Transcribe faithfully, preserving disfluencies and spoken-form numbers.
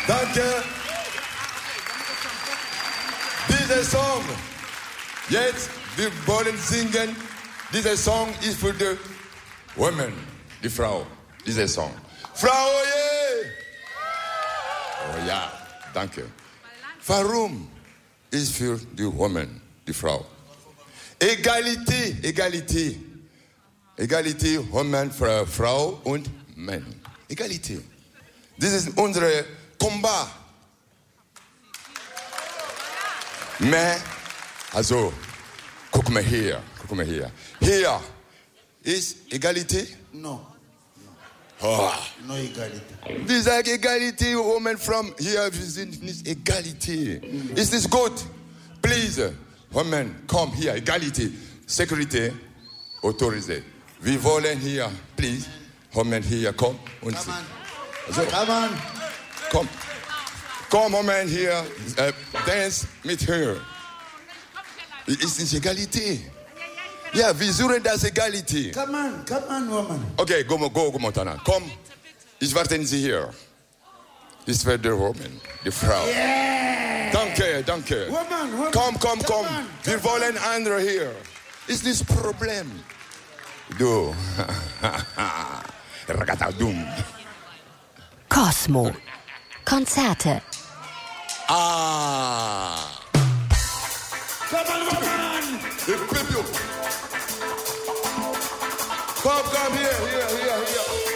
Danke. Dieser Song, jetzt, wir wollen singen. Dieser Song ist für die Women, die Frau. Dieser Song. Frau, yeah. Oh ja, danke. Warum ist für die Women, die Frau? Egalität, Egalität. Egalität, Women, Frau und Mann. Egalität. Das ist unser Combat. Mais, also, guck mal hier, guck mal hier. Hier ist Egalität? No. Oh. No Egalität. Wir sagen Egalität, Women from hier, wir sind nicht Egalität. Mm. Ist das gut? Please, Women, komm hier, Egalität. Security, autorisiert. Wir wollen hier, please, Women hier, komm. Und Come on. Also, Come on. Komm. Komm, Women hier, uh, dance mit her. Ist nicht Egalität. Ja, wir suchen das Egalität. Come on, come on, woman. Okay, go, go, go, Montana. Komm, ich warte Sie hier. Das wird die Woman, die Frau. Yeah. Danke, danke. Woman, woman. Komm, komm, komm. On, Wir wollen andere hier. Ist das Problem? Du. Ragatadum. Cosmo. Konzerte. Ah. Come on, woman. The people. Come, come here, here, here, here.